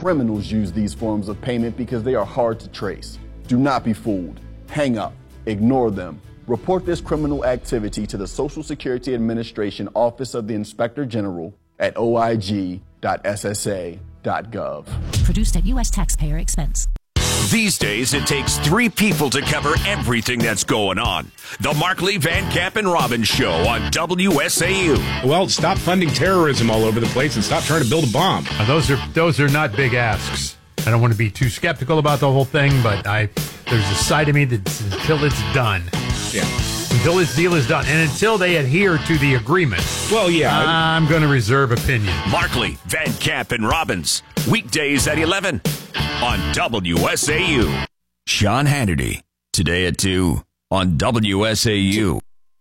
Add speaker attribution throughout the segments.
Speaker 1: criminals use these forms of payment because they are hard to trace. Do not be fooled. Hang up. Ignore them. Report this criminal activity to the Social Security Administration Office of the Inspector General at oig.ssa.gov.
Speaker 2: Produced at U.S. taxpayer expense.
Speaker 3: These days, it takes 3 people to cover everything that's going on. The Markley, Van Camp, and Robbins Show on WSAU.
Speaker 4: Well, stop funding terrorism all over the place and stop trying to build a bomb.
Speaker 5: Those are not big asks. I don't want to be too skeptical about the whole thing, but there's a side of me that's until it's done.
Speaker 4: Yeah.
Speaker 5: Until this deal is done, and until they adhere to the agreement.
Speaker 4: Well, yeah.
Speaker 5: I'm going to reserve opinion.
Speaker 3: Markley, Van Camp, and Robbins. Weekdays at 11 on WSAU. Sean Hannity, today at 2 on WSAU.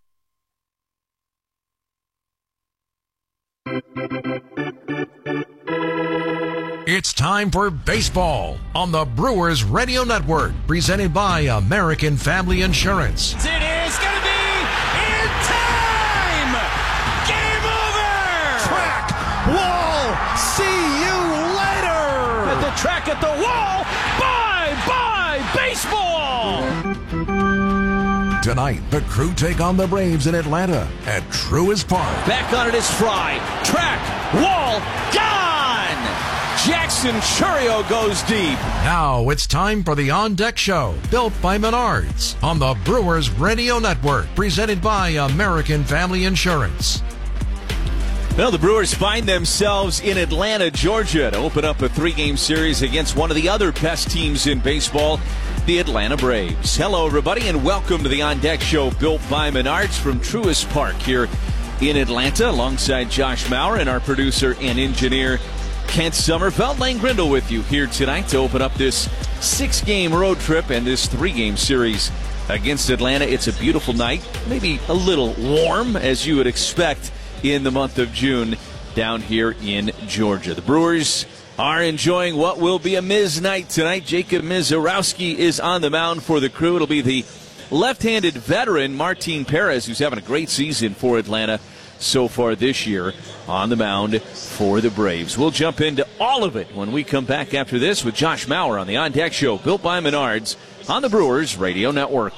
Speaker 6: It's time for baseball on the Brewers Radio Network, presented by American Family Insurance.
Speaker 7: It is going to be in time! Game over!
Speaker 8: Track, wall, see you later!
Speaker 7: At the track, at the wall, bye-bye baseball!
Speaker 6: Tonight, the Crew take on the Braves in Atlanta at Truist Park.
Speaker 7: Back on it is Fry. Track, wall, gone! Jackson Chourio goes deep.
Speaker 6: Now it's time for the On Deck Show, built by Menards, on the Brewers Radio Network, presented by American Family Insurance.
Speaker 7: Well, the Brewers find themselves in Atlanta, Georgia, to open up a 3-game series against one of the other best teams in baseball, the Atlanta Braves. Hello, everybody, and welcome to the On Deck Show, built by Menards from Truist Park here in Atlanta, alongside Josh Maurer and our producer and engineer, Kent Sommerfeld. Lane Grindle with you here tonight to open up this 6-game road trip and this 3-game series against Atlanta. It's a beautiful night, maybe a little warm, as you would expect in the month of June down here in Georgia. The Brewers are enjoying what will be a Miz night tonight. Jacob Mizorowski is on the mound for the Crew. It'll be the left-handed veteran Martin Perez, who's having a great season for Atlanta so far this year, on the mound for the Braves. We'll jump into all of it when we come back after this with Josh Maurer on the On Deck Show, built by Menards on the Brewers Radio Network.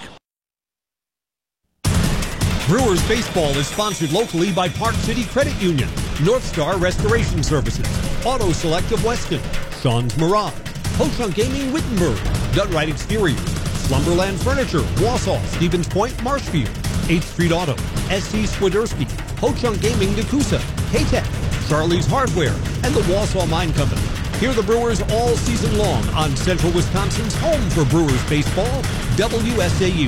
Speaker 9: Brewers baseball is sponsored locally by Park City Credit Union, North Star Restoration Services, Auto Select of Weston, Sean's Mirage, Ho-Chunk Gaming Wittenberg, Dunright Exteriors, Slumberland Furniture, Wausau, Stevens Point, Marshfield, 8th Street Auto, SC Swiderski, Ho-Chunk Gaming Nakusa, K-Tech, Charlie's Hardware, and the Wausau Mine Company. Hear the Brewers all season long on Central Wisconsin's home for Brewers baseball, WSAU.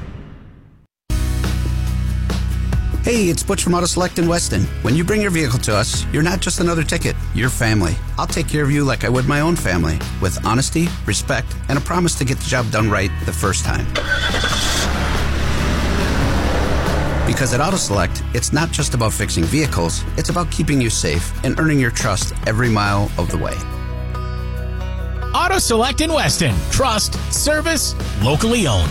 Speaker 10: Hey, it's Butch from Auto Select in Weston. When you bring your vehicle to us, you're not just another ticket, you're family. I'll take care of you like I would my own family, with honesty, respect, and a promise to get the job done right the first time. Because at Auto Select, it's not just about fixing vehicles, it's about keeping you safe and earning your trust every mile of the way.
Speaker 11: Auto Select in Weston. Trust, service, locally owned.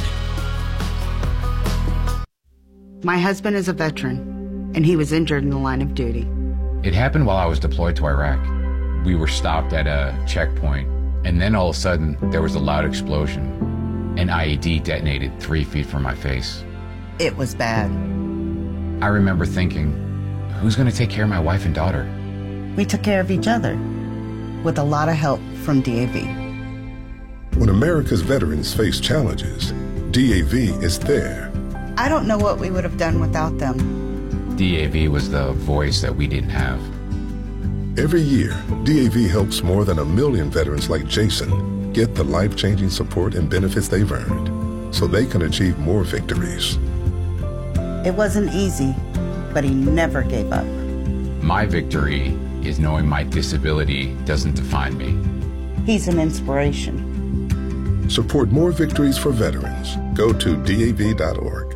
Speaker 12: My husband is a veteran, and he was injured in the line of duty.
Speaker 13: It happened while I was deployed to Iraq. We were stopped at a checkpoint, and then all of a sudden, there was a loud explosion. An IED detonated 3 feet from my face.
Speaker 12: It was bad.
Speaker 13: I remember thinking, who's going to take care of my wife and daughter?
Speaker 12: We took care of each other, with a lot of help from DAV.
Speaker 14: When America's veterans face challenges, DAV is there.
Speaker 12: I don't know what we would have done without them.
Speaker 13: DAV was the voice that we didn't have.
Speaker 14: Every year, DAV helps more than 1 million veterans like Jason get the life-changing support and benefits they've earned so they can achieve more victories.
Speaker 12: It wasn't easy, but he never gave up.
Speaker 13: My victory is knowing my disability doesn't define me.
Speaker 12: He's an inspiration.
Speaker 14: Support more victories for veterans. Go to DAV.org.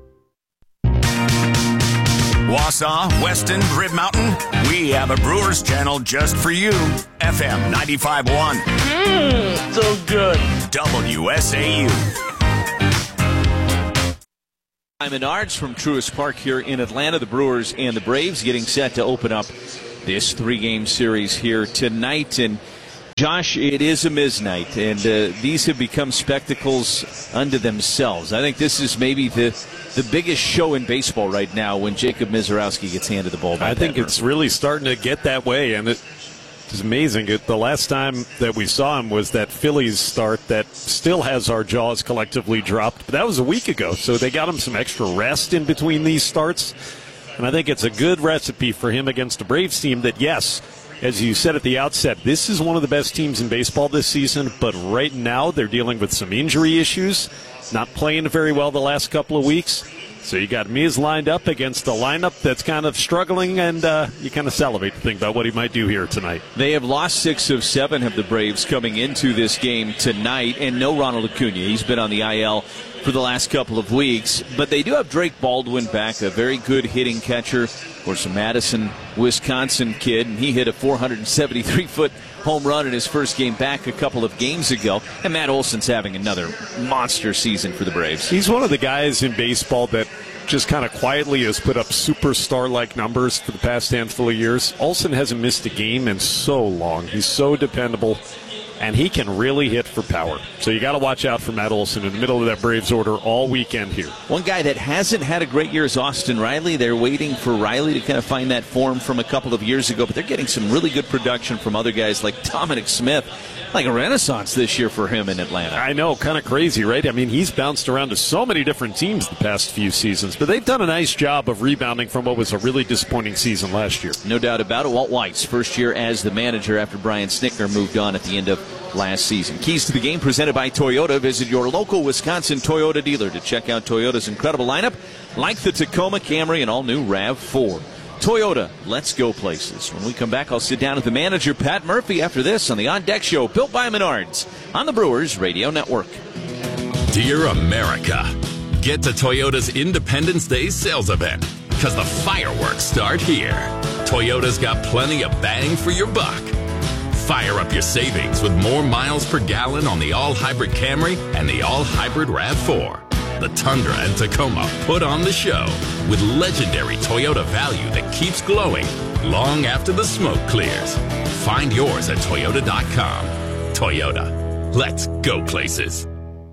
Speaker 3: Wausau, Weston, Rib Mountain, we have a Brewers channel just for you. FM 95.1.
Speaker 7: So good.
Speaker 3: WSAU.
Speaker 7: I'm Menards from Truist Park here in Atlanta. The Brewers and the Braves getting set to open up this 3-game series here tonight. And Josh, it is a Miz night, and these have become spectacles unto themselves. I think this is maybe the biggest show in baseball right now when Jacob Misiorowski gets handed the ball by
Speaker 15: I think it's really starting to get that way, and it's amazing. The last time that we saw him was that Phillies start that still has our jaws collectively dropped. But that was a week ago, so they got him some extra rest in between these starts. And I think it's a good recipe for him against a Braves team that, yes, as you said at the outset, this is one of the best teams in baseball this season, but right now they're dealing with some injury issues, not playing very well the last couple of weeks. So you got Miz lined up against a lineup that's kind of struggling, and you kind of salivate to think about what he might do here tonight.
Speaker 7: They have lost 6 of 7 of the Braves coming into this game tonight, and no Ronald Acuna. He's been on the IL for the last couple of weeks, but they do have Drake Baldwin back, a very good hitting catcher. Of course, a Madison, Wisconsin kid, and he hit a 473-foot home run in his first game back a couple of games ago. And Matt Olson's having another monster season for the Braves.
Speaker 15: He's one of the guys in baseball that just kind of quietly has put up superstar-like numbers for the past handful of years. Olson hasn't missed a game in so long. He's so dependable, and he can really hit for power. So you got to watch out for Matt Olson in the middle of that Braves order all weekend here.
Speaker 7: One guy that hasn't had a great year is Austin Riley. They're waiting for Riley to kind of find that form from a couple of years ago, but they're getting some really good production from other guys like Dominic Smith. Like a renaissance this year for him in Atlanta.
Speaker 15: I know, kind of crazy, right? I mean, he's bounced around to so many different teams the past few seasons, but they've done a nice job of rebounding from what was a really disappointing season last year.
Speaker 7: No doubt about it. Walt Weitz, first year as the manager after Brian Snicker moved on at the end of last season. Keys to the game presented by Toyota. Visit your local Wisconsin Toyota dealer to check out Toyota's incredible lineup, like the Tacoma, Camry, and all-new RAV4. Toyota, let's go places. When we come back, I'll sit down with the manager, Pat Murphy, after this on the On Deck Show, built by Menards, on the Brewers Radio Network.
Speaker 3: Dear America, get to Toyota's Independence Day sales event, because the fireworks start here. Toyota's got plenty of bang for your buck. Fire up your savings with more miles per gallon on the all-hybrid Camry and the all-hybrid RAV4. The Tundra and Tacoma put on the show with legendary Toyota value that keeps glowing long after the smoke clears. Find yours at Toyota.com. Toyota, let's go places.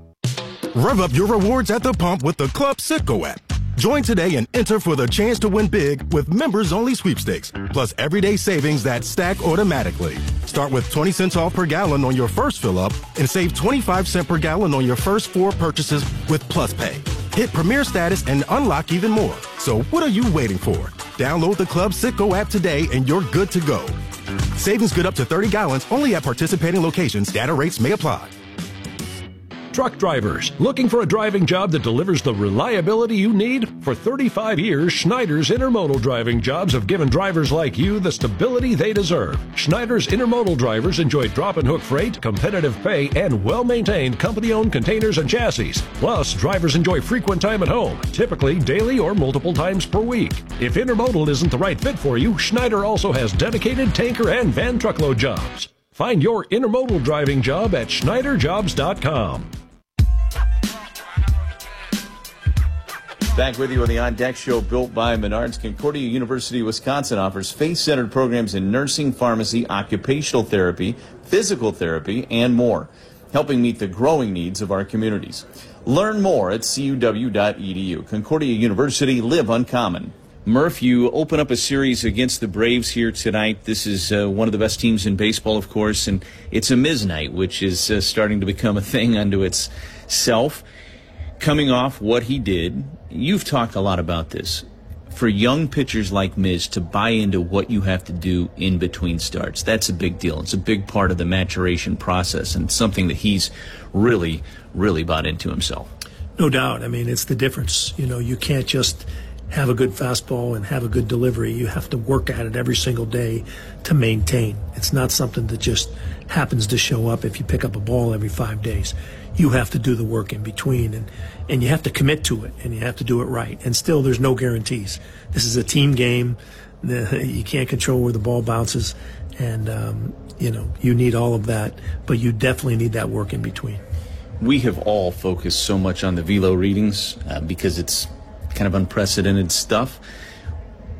Speaker 16: Rev up your rewards at the pump with the Club Citgo app. Join today and enter for the chance to win big with members-only sweepstakes, plus everyday savings that stack automatically. Start with 20 cents off per gallon on your first fill-up and save 25 cents per gallon on your first 4 purchases with Plus Pay. Hit Premier status and unlock even more. So what are you waiting for? Download the Club Citgo app today and you're good to go. Savings good up to 30 gallons only at participating locations. Data rates may apply.
Speaker 17: Truck drivers, looking for a driving job that delivers the reliability you need? For 35 years, Schneider's Intermodal driving jobs have given drivers like you the stability they deserve. Schneider's Intermodal drivers enjoy drop and hook freight, competitive pay, and well-maintained company-owned containers and chassis. Plus, drivers enjoy frequent time at home, typically daily or multiple times per week. If Intermodal isn't the right fit for you, Schneider also has dedicated tanker and van truckload jobs. Find your intermodal driving job at SchneiderJobs.com.
Speaker 7: Back with you on the On Deck Show, built by Menards. Concordia University, Wisconsin offers faith-centered programs in nursing, pharmacy, occupational therapy, physical therapy, and more, helping meet the growing needs of our communities. Learn more at cuw.edu. Concordia University, live uncommon. Murph, you open up a series against the Braves here tonight. This is one of the best teams in baseball, of course, and it's a Miz night, which is starting to become a thing unto itself. Coming off what he did, you've talked a lot about this. For young pitchers like Miz to buy into what you have to do in between starts, that's a big deal. It's a big part of the maturation process and something that he's really, really bought into himself.
Speaker 18: No doubt. I mean, it's the difference. You know, you can't just have a good fastball and have a good delivery. You have to work at it every single day to maintain. It's not something that just happens to show up if you pick up a ball every 5 days. You have to do the work in between, and you have to commit to it, and you have to do it right. And still, there's no guarantees. This is a team game. You can't control where the ball bounces, and you need all of that, but you definitely need that work in between.
Speaker 7: We have all focused so much on the velo readings because it's kind of unprecedented stuff.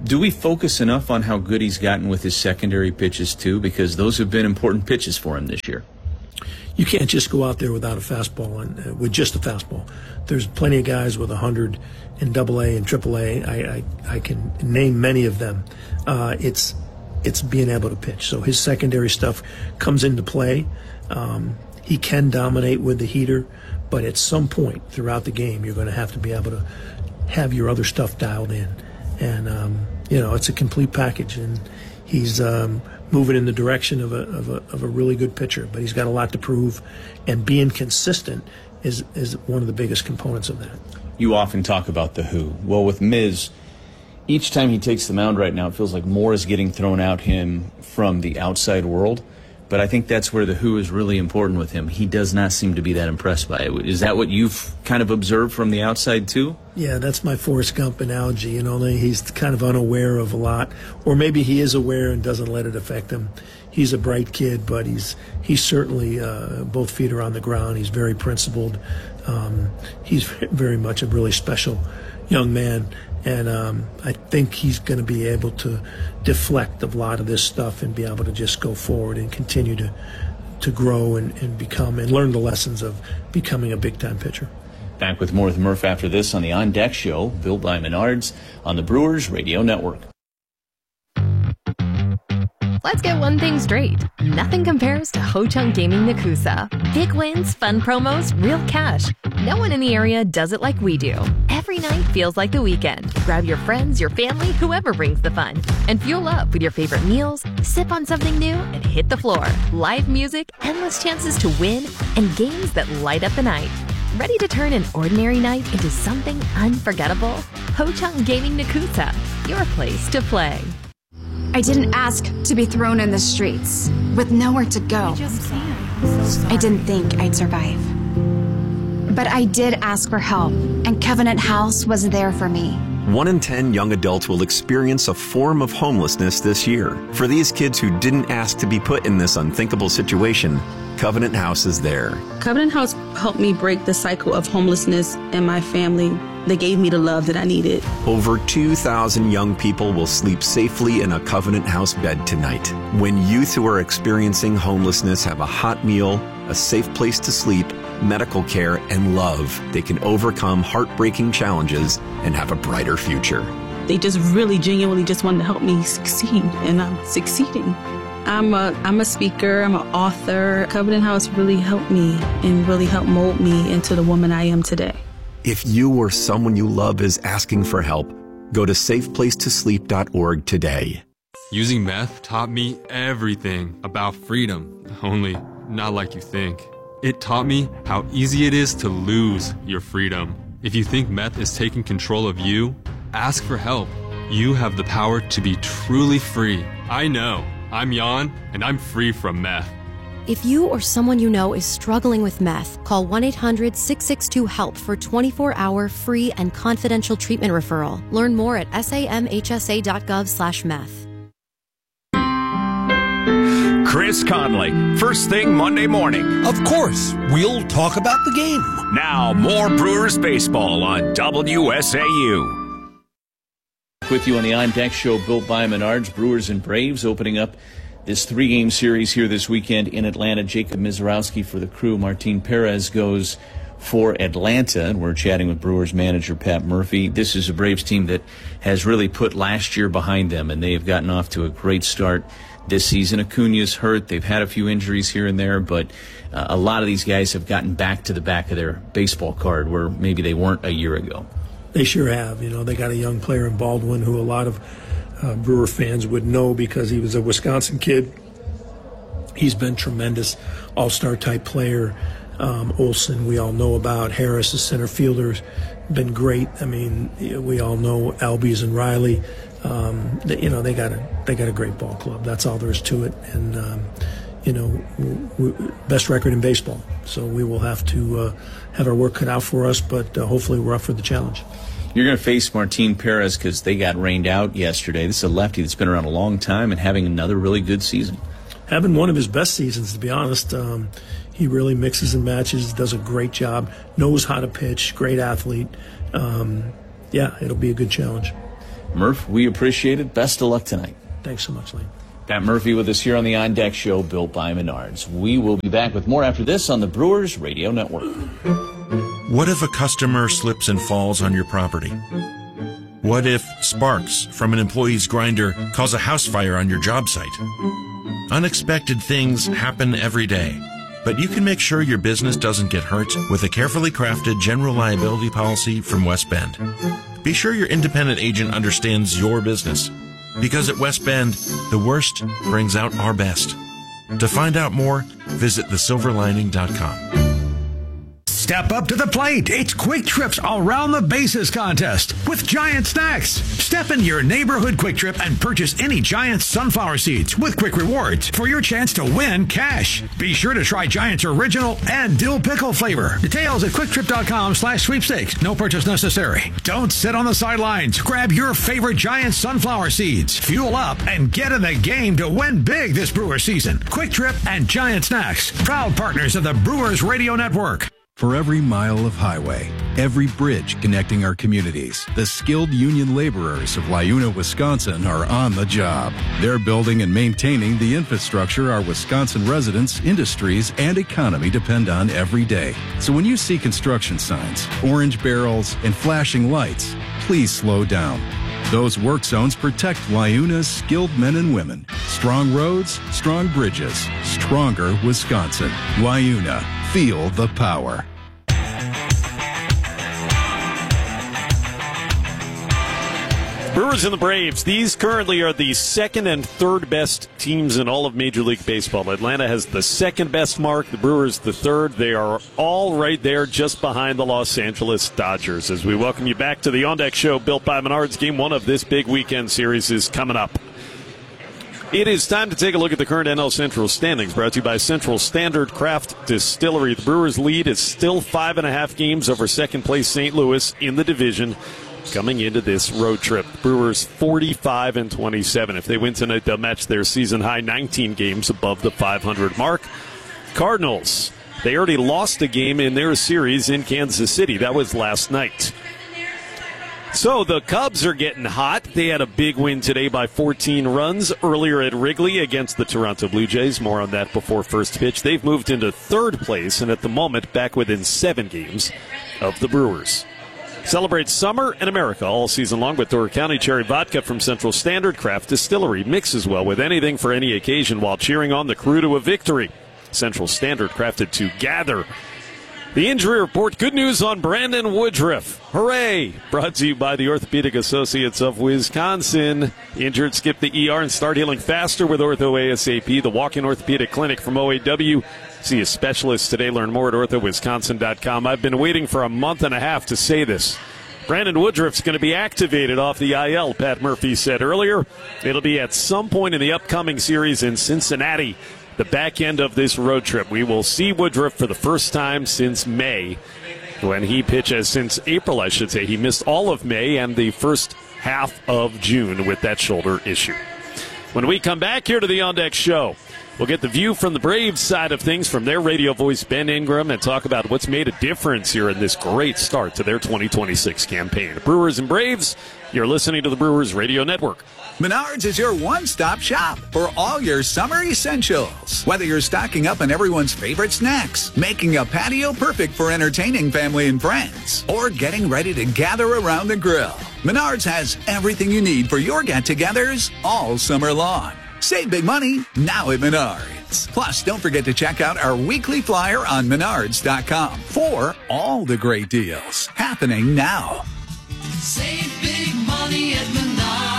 Speaker 7: Do we focus enough on how good he's gotten with his secondary pitches, too? Because those have been important pitches for him this year.
Speaker 18: You can't just go out there without a fastball and with just a fastball. There's plenty of guys with 100 in AA and AAA. I can name many of them. It's being able to pitch. So his secondary stuff comes into play. He can dominate with the heater, but at some point throughout the game, you're going to have to be able to have your other stuff dialed in. And, it's a complete package. And he's moving in the direction of a really good pitcher, but he's got a lot to prove. And being consistent is one of the biggest components of that.
Speaker 7: You often talk about the who. Well, with Miz, each time he takes the mound right now, it feels like more is getting thrown at him from the outside world. But I think that's where the who is really important with him. He does not seem to be that impressed by it. Is that what you've kind of observed from the outside, too?
Speaker 18: Yeah, that's my Forrest Gump analogy. He's kind of unaware of a lot. Or maybe he is aware and doesn't let it affect him. He's a bright kid, but he's certainly, both feet are on the ground. He's very principled. He's very much a really special young man. And I think he's going to be able to deflect a lot of this stuff and be able to just go forward and continue to grow and become and learn the lessons of becoming a big-time pitcher.
Speaker 7: Back with more with Murph after this on the On Deck Show, built by Menards on the Brewers Radio Network.
Speaker 19: Let's get one thing straight. Nothing compares to Ho-Chunk Gaming Nakusa. Big wins, fun promos, real cash. No one in the area does it like we do. Every night feels like the weekend. Grab your friends, your family, whoever brings the fun. And fuel up with your favorite meals, sip on something new, and hit the floor. Live music, endless chances to win, and games that light up the night. Ready to turn an ordinary night into something unforgettable? Ho-Chunk Gaming Nakusa, your place to play.
Speaker 20: I didn't ask to be thrown in the streets with nowhere to go. I didn't think I'd survive. But I did ask for help, and Covenant House was there for me.
Speaker 21: 1 in 10 young adults will experience a form of homelessness this year. For these kids who didn't ask to be put in this unthinkable situation, Covenant House is there.
Speaker 22: Covenant House helped me break the cycle of homelessness in my family. They gave me the love that I needed.
Speaker 21: Over 2,000 young people will sleep safely in a Covenant House bed tonight. When youth who are experiencing homelessness have a hot meal, a safe place to sleep, medical care, and love, they can overcome heartbreaking challenges and have a brighter future.
Speaker 22: They just really genuinely just wanted to help me succeed, and I'm succeeding. I'm a speaker, I'm an author. Covenant House really helped me and really helped mold me into the woman I am today.
Speaker 21: If you or someone you love is asking for help, go to safeplacetosleep.org today.
Speaker 23: Using meth taught me everything about freedom, only not like you think. It taught me how easy it is to lose your freedom. If you think meth is taking control of you, ask for help. You have the power to be truly free. I know. I'm Jan, and I'm free from meth.
Speaker 24: If you or someone you know is struggling with meth, call 1-800-662-HELP for 24-hour free and confidential treatment referral. Learn more at samhsa.gov/meth.
Speaker 3: Chris Conley, first thing Monday morning.
Speaker 25: Of course, we'll talk about the game.
Speaker 3: Now, more Brewers baseball on WSAU.
Speaker 7: With you on the On Deck Show, built by Menards. Brewers and Braves opening up this 3-game series here this weekend in Atlanta. Jacob Mizorowski for the Crew. Martin Perez goes for Atlanta. And we're chatting with Brewers manager Pat Murphy. This is a Braves team that has really put last year behind them, and they have gotten off to a great start this season. Acuna's hurt. They've had a few injuries here and there, but a lot of these guys have gotten back to the back of their baseball card where maybe they weren't a year ago.
Speaker 18: They sure have. They got a young player in Baldwin who a lot of Brewer fans would know because he was a Wisconsin kid. He's been tremendous, all-star type player. Olsen, we all know about. Harris, the center fielder's been great. I mean, we all know Albies and Riley. They got a great ball club. That's all there is to it. And best record in baseball. So we will have to have our work cut out for us, but hopefully we're up for the challenge.
Speaker 7: You're going to face Martin Perez because they got rained out yesterday. This is a lefty that's been around a long time and having another really good season.
Speaker 18: Having one of his best seasons, to be honest. He really mixes and matches, does a great job, knows how to pitch, great athlete. It'll be a good challenge.
Speaker 7: Murph, we appreciate it. Best of luck tonight.
Speaker 18: Thanks so much, Lane.
Speaker 7: Pat Murphy with us here on the On Deck Show, built by Menards. We will be back with more after this on the Brewers Radio Network.
Speaker 1: What if a customer slips and falls on your property? What if sparks from an employee's grinder cause a house fire on your job site? Unexpected things happen every day, but you can make sure your business doesn't get hurt with a carefully crafted general liability policy from West Bend. Be sure your independent agent understands your business, because at West Bend, the worst brings out our best. To find out more, visit thesilverlining.com.
Speaker 2: Step up to the plate. It's Quick Trip's Around the Bases contest with Giant Snacks. Step into your neighborhood Quick Trip and purchase any Giant sunflower seeds with Quick Rewards for your chance to win cash. Be sure to try Giant's original and dill pickle flavor. Details at quicktrip.com/sweepstakes. No purchase necessary. Don't sit on the sidelines. Grab your favorite Giant sunflower seeds. Fuel up and get in the game to win big this Brewers season. Quick Trip and Giant Snacks, proud partners of the Brewers Radio Network.
Speaker 4: For every mile of highway, every bridge connecting our communities, the skilled union laborers of Liuna, Wisconsin are on the job. They're building and maintaining the infrastructure our Wisconsin residents, industries, and economy depend on every day. So when you see construction signs, orange barrels, and flashing lights, please slow down. Those work zones protect Liuna's skilled men and women. Strong roads, strong bridges, stronger Wisconsin. Liuna, feel the power.
Speaker 15: Brewers and the Braves, these currently are the second and third best teams in all of Major League Baseball. Atlanta has the second best mark, the Brewers the third. They are all right there just behind the Los Angeles Dodgers. As we welcome you back to the On Deck Show, built by Menards. Game one of this big weekend series is coming up. It is time to take a look at the current NL Central standings, brought to you by Central Standard Craft Distillery. The Brewers' lead is still 5.5 games over second-place St. Louis in the division coming into this road trip. The Brewers 45-27. If they win tonight, they'll match their season-high 19 games above the 500 mark. Cardinals, they already lost a game in their series in Kansas City. That was last night. So the Cubs are getting hot. They had a big win today by 14 runs earlier at Wrigley against the Toronto Blue Jays. More on that before first pitch. They've moved into third place and at the moment back within 7 games of the Brewers. Celebrate summer in America all season long with Door County Cherry Vodka from Central Standard Craft Distillery. Mixes well with anything for any occasion while cheering on the crew to a victory. Central Standard, crafted to gather. The injury report, good news on Brandon Woodruff. Hooray! Brought to you by the Orthopedic Associates of Wisconsin. Injured, skip the ER and start healing faster with Ortho ASAP, the walk-in orthopedic clinic from OAW. See a specialist today. Learn more at orthowisconsin.com. I've been waiting for a month and a half to say this. Brandon Woodruff's going to be activated off the IL, Pat Murphy said earlier. It'll be at some point in the upcoming series in Cincinnati, the back end of this road trip. We will see Woodruff for the first time since May, when he pitches, since April, I should say. He missed all of May and the first half of June with that shoulder issue. When we come back here to the On Deck Show, we'll get the view from the Braves side of things from their radio voice, Ben Ingram, and talk about what's made a difference here in this great start to their 2026 campaign. Brewers and Braves, you're listening to the Brewers Radio Network.
Speaker 5: Menards is your one-stop shop for all your summer essentials. Whether you're stocking up on everyone's favorite snacks, making a patio perfect for entertaining family and friends, or getting ready to gather around the grill, Menards has everything you need for your get-togethers all summer long. Save big money now at Menards. Plus, don't forget to check out our weekly flyer on Menards.com for all the great deals happening now.
Speaker 8: Save big money at Menards.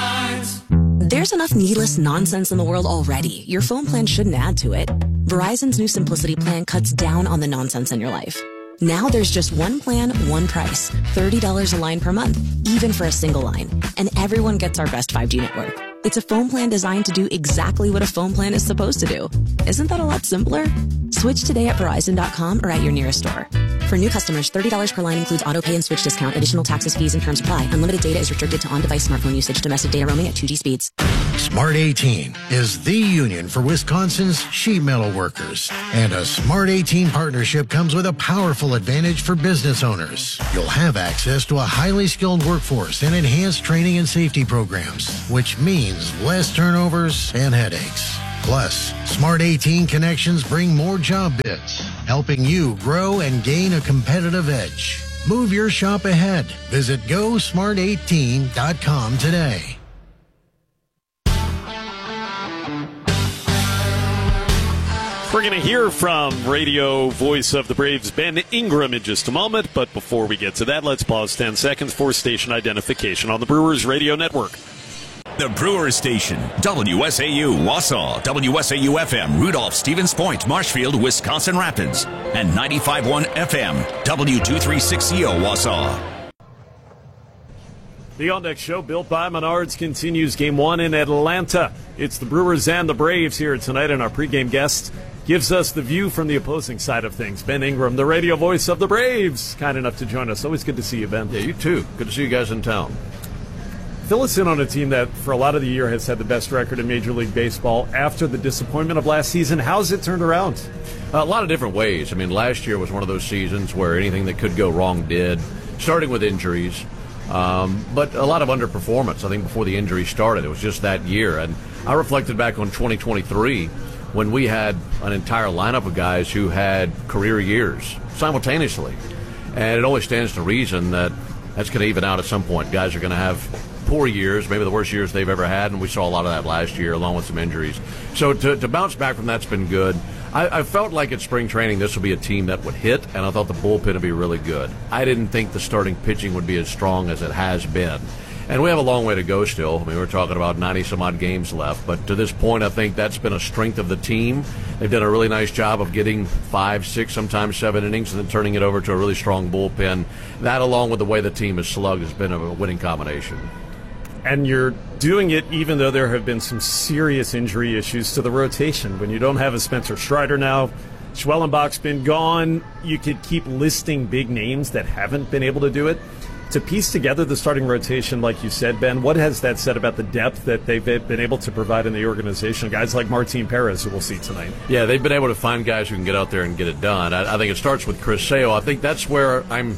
Speaker 26: There's enough needless nonsense in the world already. Your phone plan shouldn't add to it. Verizon's new Simplicity plan cuts down on the nonsense in your life. Now there's just one plan, one price. $30 a line per month, even for a single line. And everyone gets our best 5G network. It's a phone plan designed to do exactly what a phone plan is supposed to do. Isn't that a lot simpler? Switch today at Verizon.com or at your nearest store. For new customers, $30 per line includes auto pay and switch discount. Additional taxes, fees, and terms apply. Unlimited data is restricted to on-device smartphone usage. Domestic data roaming at 2G speeds.
Speaker 6: Smart 18 is the union for Wisconsin's sheet metal workers. And a Smart 18 partnership comes with a powerful advantage for business owners. You'll have access to a highly skilled workforce and enhanced training and safety programs, which means less turnovers and headaches. Plus, Smart 18 connections bring more job bids, helping you grow and gain a competitive edge. Move your shop ahead. Visit GoSmart18.com today.
Speaker 15: We're going to hear from radio voice of the Braves, Ben Ingram, in just a moment. But before we get to that, let's pause 10 seconds for station identification on the Brewers Radio Network.
Speaker 9: The Brewers Station, WSAU Wausau, WSAU-FM Rudolph, Stevens Point, Marshfield, Wisconsin Rapids, and 95.1 FM, W236CO Wausau.
Speaker 15: The On Deck Show, built by Menards, continues Game 1 in Atlanta. It's the Brewers and the Braves here tonight, and our pregame guest gives us the view from the opposing side of things. Ben Ingram, the radio voice of the Braves, kind enough to join us. Always good to see you, Ben.
Speaker 10: Yeah, you too. Good to see you guys in town.
Speaker 15: Fill us in on a team that, for a lot of the year, has had the best record in Major League Baseball. After the disappointment of last season, how's it turned around?
Speaker 10: A lot of different ways. I mean, last year was one of those seasons where anything that could go wrong did, starting with injuries. But a lot of underperformance, I think, before the injury started. It was just that year. And I reflected back on 2023 when we had an entire lineup of guys who had career years simultaneously. And it always stands to reason that that's going to even out at some point. Guys are going to have poor years, maybe the worst years they've ever had, and we saw a lot of that last year along with some injuries. So to bounce back from that's been good. I felt like at spring training this would be a team that would hit, and I thought the bullpen would be really good. I didn't think the starting pitching would be as strong as it has been. And we have a long way to go still. I mean, we're talking about 90-some-odd games left. But to this point, I think that's been a strength of the team. They've done a really nice job of getting 5, 6, sometimes 7 innings and then turning it over to a really strong bullpen. That, along with the way the team is slugged, has been a winning combination.
Speaker 15: And you're doing it even though there have been some serious injury issues to the rotation. When you don't have a Spencer Strider now, Schwellenbach's been gone. You could keep listing big names that haven't been able to do it. To piece together the starting rotation, like you said, Ben, what has that said about the depth that they've been able to provide in the organization? Guys like Martin Perez, who we'll see tonight.
Speaker 10: Yeah, they've been able to find guys who can get out there and get it done. I think it starts with Chris Sale. I think that's where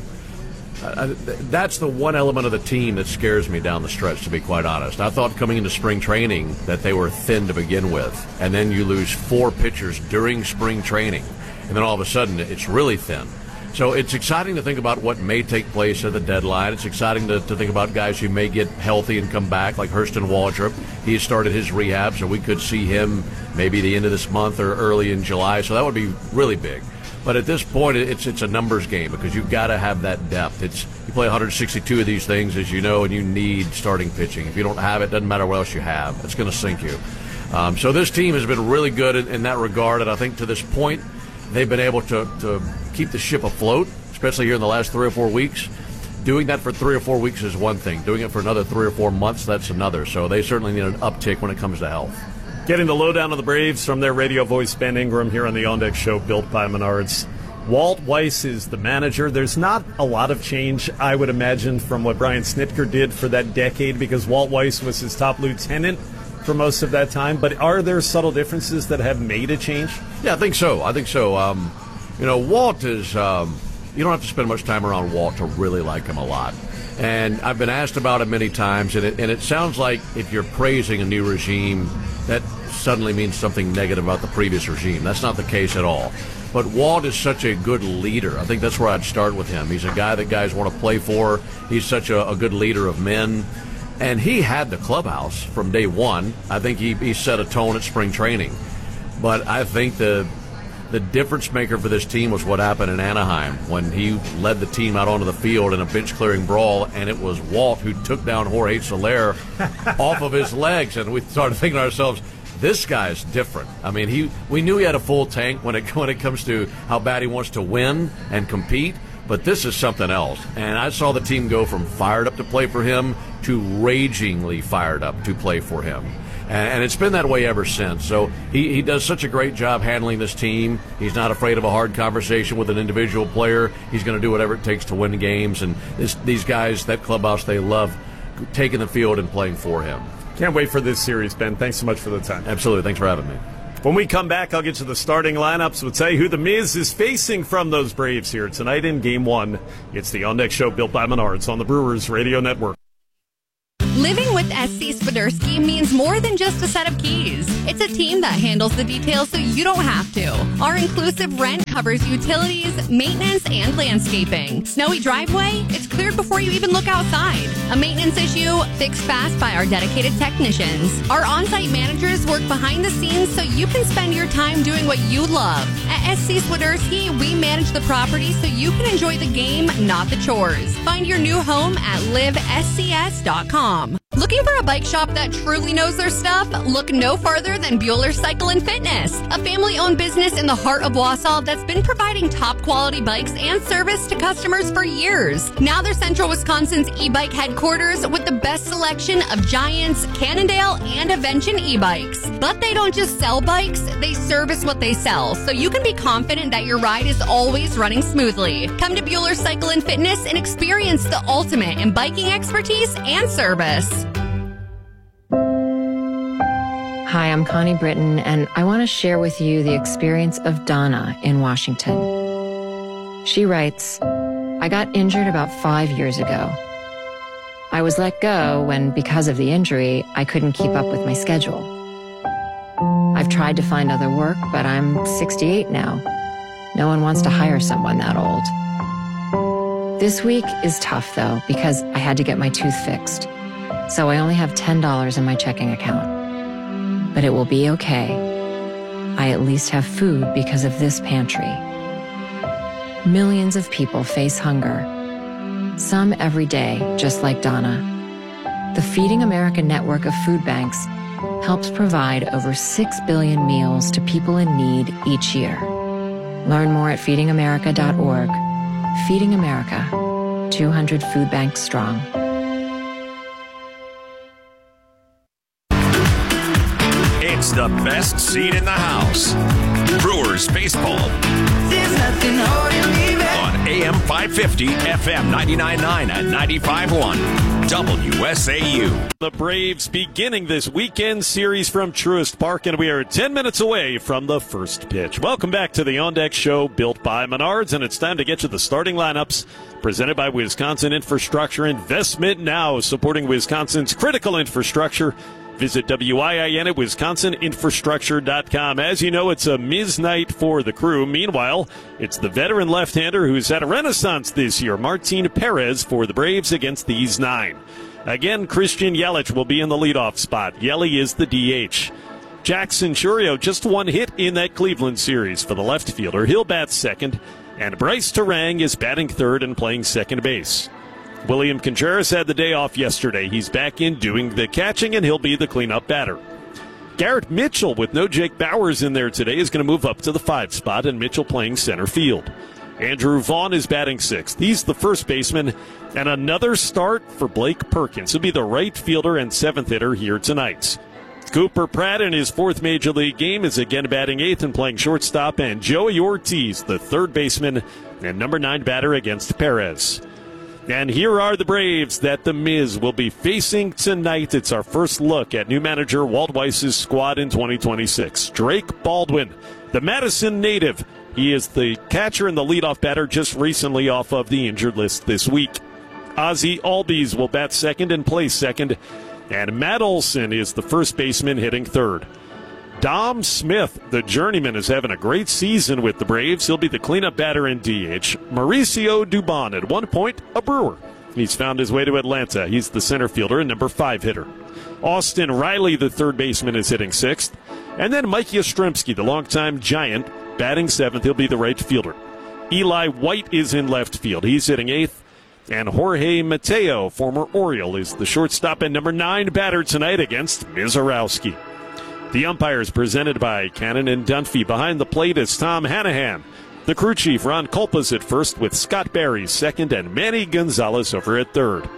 Speaker 10: that's the one element of the team that scares me down the stretch, to be quite honest. I thought coming into spring training that they were thin to begin with, and then you lose 4 pitchers during spring training, and then all of a sudden it's really thin. So it's exciting to think about what may take place at the deadline. It's exciting to think about guys who may get healthy and come back, like Hurston Waldrop. He started his rehab, so we could see him maybe the end of this month or early in July, so that would be really big. But at this point, it's a numbers game because you've got to have that depth. You play 162 of these things, as you know, and you need starting pitching. If you don't have it, doesn't matter what else you have. It's going to sink you. So this team has been really good in that regard, and I think to this point, they've been able to keep the ship afloat, especially here in the last 3 or 4 weeks. Doing that for 3 or 4 weeks is one thing. Doing it for another 3 or 4 months, that's another. So they certainly need an uptick when it comes to health.
Speaker 15: Getting the lowdown of the Braves from their radio voice, Ben Ingram, here on the On Deck Show, built by Menards. Walt Weiss is the manager. There's not a lot of change, I would imagine, from what Brian Snitker did for that decade, because Walt Weiss was his top lieutenant for most of that time. But are there subtle differences that have made a change?
Speaker 10: Yeah, I think so. Walt is you don't have to spend much time around Walt to really like him a lot. And I've been asked about it many times, and it sounds like if you're praising a new regime, that suddenly means something negative about the previous regime. That's not the case at all. But Walt is such a good leader. I think that's where I'd start with him. He's a guy that guys want to play for. He's such a good leader of men. And he had the clubhouse from day one. I think he set a tone at spring training. But I think the difference maker for this team was what happened in Anaheim when he led the team out onto the field in a bench-clearing brawl, and it was Walt who took down Jorge Soler off of his legs. And we started thinking to ourselves, this guy's different. I mean, we knew he had a full tank when it comes to how bad he wants to win and compete, but this is something else. And I saw the team go from fired up to play for him to ragingly fired up to play for him. And it's been that way ever since. So he does such a great job handling this team. He's not afraid of a hard conversation with an individual player. He's going to do whatever it takes to win games. And these guys, that clubhouse, they love taking the field and playing for him.
Speaker 15: Can't wait for this series, Ben. Thanks so much for the time.
Speaker 10: Absolutely. Thanks for having me.
Speaker 15: When we come back, I'll get to the starting lineups. We'll tell you who the Miz is facing from those Braves here tonight in Game 1. It's the On Deck Show built by Menards on the Brewers Radio Network.
Speaker 11: Living with SC Swiderski means more than just a set of keys. It's a team that handles the details so you don't have to. Our inclusive rent covers utilities, maintenance, and landscaping. Snowy driveway? It's cleared before you even look outside. A maintenance issue? Fixed fast by our dedicated technicians. Our on-site managers work behind the scenes so you can spend your time doing what you love. At SC Swiderski, we manage the property so you can enjoy the game, not the chores. Find your new home at livescs.com. Looking for a bike shop that truly knows their stuff? Look no farther than Bueller Cycle and Fitness, a family-owned business in the heart of Wausau that's been providing top-quality bikes and service to customers for years. Now they're Central Wisconsin's e-bike headquarters with the best selection of Giants, Cannondale, and Avention e-bikes. But they don't just sell bikes, they service what they sell, so you can be confident that your ride is always running smoothly. Come to Bueller Cycle and Fitness and experience the ultimate in biking expertise and service.
Speaker 12: Hi, I'm Connie Britton, and I want to share with you the experience of Donna in Washington. She writes, I got injured about 5 years ago. I was let go when, because of the injury, I couldn't keep up with my schedule. I've tried to find other work, but I'm 68 now. No one wants to hire someone that old. This week is tough, though, because I had to get my tooth fixed. So I only have $10 in my checking account. But it will be okay. I at least have food because of this pantry. Millions of people face hunger. Some every day, just like Donna. The Feeding America network of food banks helps provide over 6 billion meals to people in need each year. Learn more at feedingamerica.org. Feeding America, 200 food banks strong.
Speaker 9: It's the best seat in the house. Brewers baseball.
Speaker 8: There's nothing holding me back.
Speaker 9: On AM 550, FM 99.9 and 95.1. WSAU.
Speaker 15: The Braves beginning this weekend series from Truist Park, and we are 10 minutes away from the first pitch. Welcome back to the On Deck Show built by Menards, and it's time to get to the starting lineups presented by Wisconsin Infrastructure Investment Now, supporting Wisconsin's critical infrastructure. Visit WIIN at wisconsininfrastructure.com. As you know, it's a Miz night for the crew. Meanwhile, it's the veteran left-hander who's had a renaissance this year, Martin Perez, for the Braves against these 9. Again, Christian Yelich will be in the leadoff spot. Yelly is the DH. Jackson Chourio, just one hit in that Cleveland series for the left fielder. He'll bat second. And Bryce Terang is batting third and playing second base. William Contreras had the day off yesterday. He's back in doing the catching, and he'll be the cleanup batter. Garrett Mitchell, with no Jake Bowers in there today, is going to move up to the 5 spot, and Mitchell playing center field. Andrew Vaughn is batting 6th. He's the first baseman, and another start for Blake Perkins. He'll be the right fielder and 7th hitter here tonight. Cooper Pratt in his 4th Major League game is again batting 8th and playing shortstop, and Joey Ortiz, the 3rd baseman and number 9 batter against Perez. And here are the Braves that the Miz will be facing tonight. It's our first look at new manager Walt Weiss's squad in 2026. Drake Baldwin, the Madison native. He is the catcher and the leadoff batter, just recently off of the injured list this week. Ozzie Albies will bat second and play second. And Matt Olson is the first baseman, hitting third. Dom Smith, the journeyman, is having a great season with the Braves. He'll be the cleanup batter in DH. Mauricio Dubon, at one point a Brewer. He's found his way to Atlanta. He's the center fielder and number 5 hitter. Austin Riley, the third baseman, is hitting 6th. And then Mike Yastrzemski, the longtime Giant, batting 7th. He'll be the right fielder. Eli White is in left field. He's hitting 8th. And Jorge Mateo, former Oriole, is the shortstop and number 9 batter tonight against Mizorowski. The umpires presented by Cannon and Dunphy. Behind the plate is Tom Hanahan. The crew chief, Ron Kulpas, at first, with Scott Barry second and Manny Gonzalez over at third.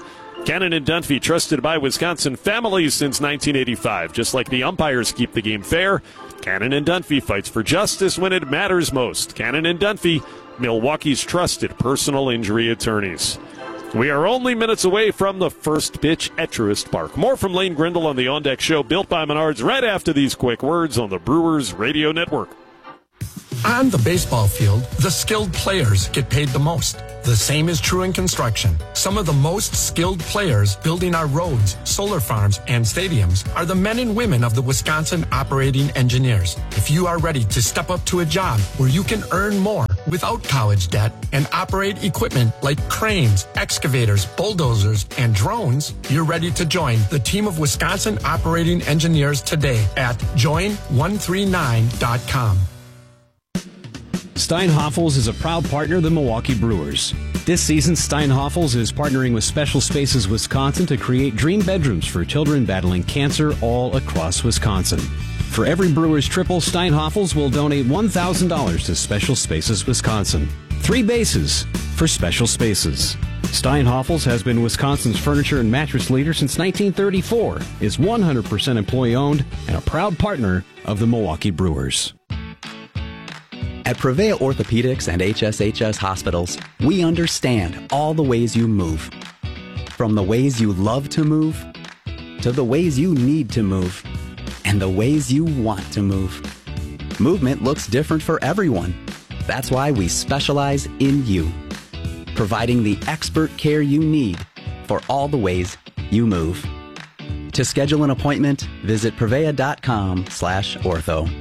Speaker 15: Cannon and Dunphy, trusted by Wisconsin families since 1985. Just like the umpires keep the game fair, Cannon and Dunphy fights for justice when it matters most. Cannon and Dunphy, Milwaukee's trusted personal injury attorneys. We are only minutes away from the first pitch at Truist Park. More from Lane Grindle on the On Deck Show, built by Menards, right after these quick words on the Brewers Radio Network.
Speaker 13: On the baseball field, the skilled players get paid the most. The same is true in construction. Some of the most skilled players building our roads, solar farms, and stadiums are the men and women of the Wisconsin Operating Engineers. If you are ready to step up to a job where you can earn more without college debt and operate equipment like cranes, excavators, bulldozers, and drones, you're ready to join the team of Wisconsin Operating Engineers today at join139.com.
Speaker 14: Steinhoffels is a proud partner of the Milwaukee Brewers. This season, Steinhoffels is partnering with Special Spaces Wisconsin to create dream bedrooms for children battling cancer all across Wisconsin. For every Brewers triple, Steinhoffels will donate $1,000 to Special Spaces Wisconsin. 3 bases for Special Spaces. Steinhoffels has been Wisconsin's furniture and mattress leader since 1934, is 100% employee-owned, and a proud partner of the Milwaukee Brewers.
Speaker 16: At Prevea Orthopedics and HSHS Hospitals, we understand all the ways you move. From the ways you love to move, to the ways you need to move, and the ways you want to move. Movement looks different for everyone. That's why we specialize in you, providing the expert care you need for all the ways you move. To schedule an appointment, visit prevea.com/ortho.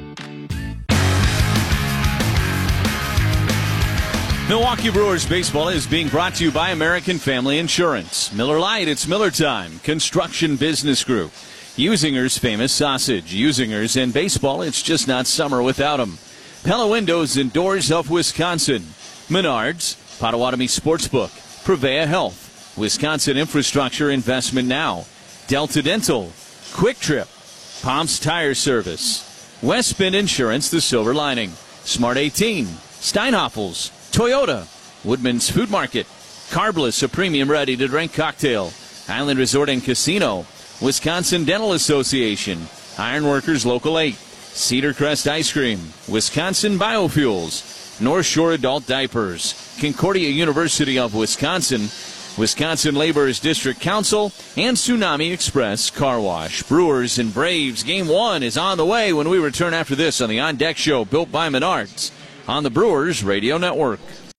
Speaker 7: Milwaukee Brewers baseball is being brought to you by American Family Insurance. Miller Lite, it's Miller time. Construction Business Group. Usinger's famous sausage. Usingers and baseball, it's just not summer without them. Pella Windows and Doors of Wisconsin. Menards, Potawatomi Sportsbook. Prevea Health. Wisconsin Infrastructure Investment Now. Delta Dental. Quick Trip. Palms Tire Service. West Bend Insurance, the silver lining. Smart 18. Steinhoffels. Toyota, Woodman's Food Market, Carbliss, a premium ready-to-drink cocktail, Island Resort and Casino, Wisconsin Dental Association, Ironworkers Local 8, Cedar Crest Ice Cream, Wisconsin Biofuels, North Shore Adult Diapers, Concordia University of Wisconsin, Wisconsin Laborers District Council, and Tsunami Express Car Wash. Brewers and Braves, Game 1 is on the way when we return after this on the On Deck Show, built by Menards, on the Brewers Radio Network.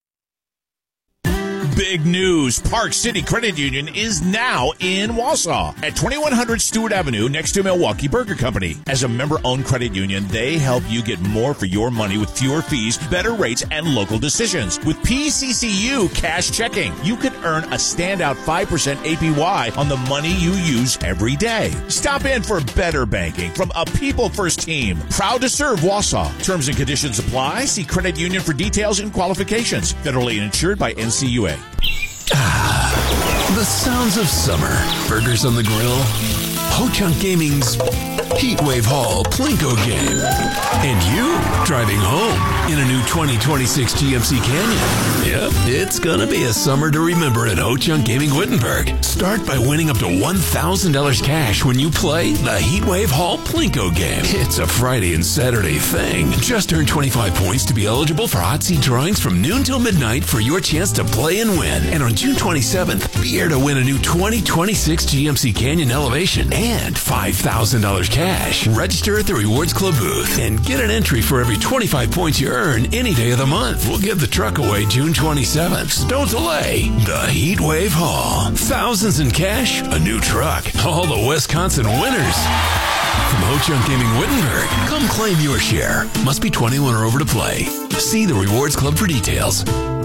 Speaker 17: Big news. Park City Credit Union is now in Wausau at 2100 Stewart Avenue next to Milwaukee Burger Company. As a member-owned credit union, they help you get more for your money with fewer fees, better rates, and local decisions. With PCCU Cash Checking, you could earn a standout 5% APY on the money you use every day. Stop in for better banking from a people-first team. Proud to serve Wausau. Terms and conditions apply. See credit union for details and qualifications. Federally insured by NCUA.
Speaker 19: The sounds of summer. Burgers on the grill. Ho-Chunk Gaming's Heatwave Hall Plinko game. And you driving home in a new 2026 GMC Canyon. Yep, it's gonna be a summer to remember at Ho-Chunk Gaming Wittenberg. Start by winning up to $1,000 cash when you play the Heatwave Hall Plinko game. It's a Friday and Saturday thing. Just earn 25 points to be eligible for hot seat drawings from noon till midnight for your chance to play and win. And on June 27th, be here to win a new 2026 GMC Canyon Elevation and $5,000 cash. Register at the Rewards Club booth and get an entry for every 25 points you earn any day of the month. We'll give the truck away June 27th. So don't delay. The Heatwave Hall. Thousands in cash, a new truck. All the Wisconsin winners. From Ho-Chunk Gaming Wittenberg, come claim your share. Must be 21 or over to play. See the Rewards Club for details.